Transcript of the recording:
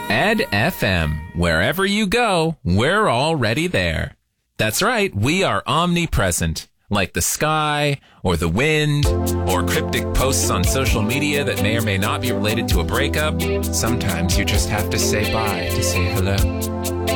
Ed FM. Wherever you go, we're already there. That's right, we are omnipresent, like the sky, or the wind, or cryptic posts on social media that may or may not be related to a breakup. Sometimes you just have to say bye to say hello.